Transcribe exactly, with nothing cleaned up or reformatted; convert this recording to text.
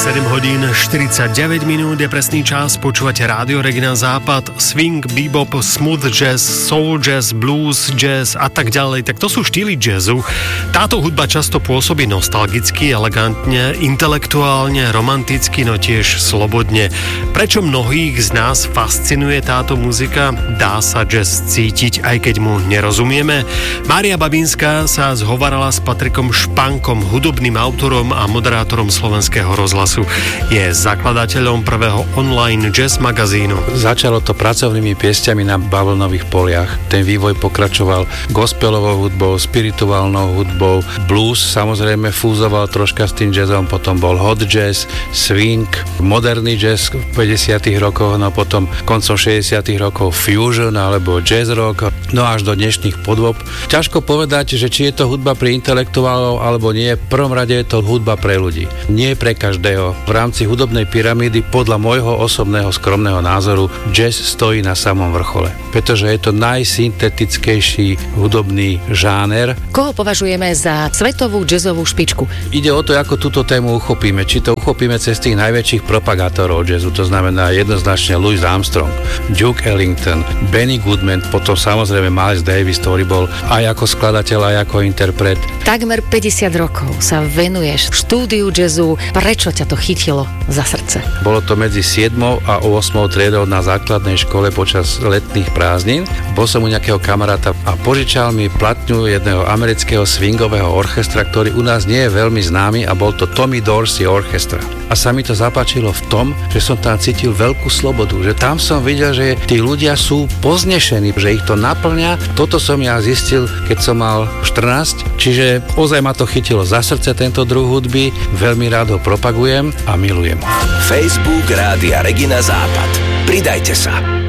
sedem hodín štyridsaťdeväť minút je presný čas, počúvate Rádio Regina Západ, swing, bebop, smooth jazz, soul jazz, blues, jazz a tak ďalej, tak to sú štýly jazzu. Táto hudba často pôsobí nostalgicky, elegantne, intelektuálne, romanticky, no tiež slobodne. Prečo mnohých z nás fascinuje táto muzika? Dá sa jazz cítiť, aj keď mu nerozumieme? Mária Babinská sa zhovarala s Patrikom Špankom, hudobným autorom a moderátorom Slovenského rozhlasu. Je zakladateľom prvého online jazz magazínu. Začalo to pracovnými piesťami na bavlnových poliach. Ten vývoj pokračoval gospelovou hudbou, spirituálnou hudbou, blues samozrejme fúzoval troška s tým jazzom, potom bol hot jazz, swing, moderný jazz v päťdesiatych rokoch, no potom koncom šesťdesiatych rokov fusion alebo jazz rock, no až do dnešných podôb. Ťažko povedať, že či je to hudba pre intelektuálov alebo nie, v prvom rade je to hudba pre ľudí. Nie pre každého. V rámci hudobnej pyramídy podľa môjho osobného skromného názoru jazz stojí na samom vrchole, pretože je to najsyntetickejší hudobný žáner. Koho považujeme za svetovú jazzovú špičku? Ide o to, ako túto tému uchopíme. Či to uchopíme cez tých najväčších propagátorov jazzu, to znamená jednoznačne Louis Armstrong, Duke Ellington, Benny Goodman, potom samozrejme Miles Davis, ktorý bol aj ako skladateľ, aj ako interpret. Takmer päťdesiat rokov sa venuješ štúdiu jazzu. Prečo ťa to chytilo za srdce? Bolo to medzi siedmou a ôsmou triedou na základnej škole počas letných prázdnin. Bol som u nejakého kamaráta a požičal mi platňu jedného amerického swingového orchestra, ktorý u nás nie je veľmi známy, a bol to Tommy Dorsey Orchestra. A sa mi to zapáčilo v tom, že som tam cítil veľkú slobodu, že tam som videl, že tí ľudia sú poznešení, že ich to naplňa. Toto som ja zistil, keď som mal štrnásť, čiže ozaj ma to chytilo za srdce tento druh hudby, veľmi rád ho propagujem a milujem. Facebook Rádia Regina Západ. Pridajte sa.